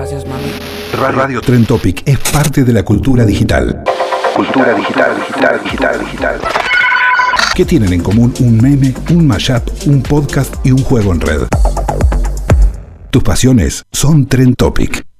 Gracias, mami. Radio Trend Topic es parte de la cultura digital. Cultura digital. ¿Qué tienen en común un meme, un mashup, un podcast y un juego en red? Tus pasiones son Trend Topic.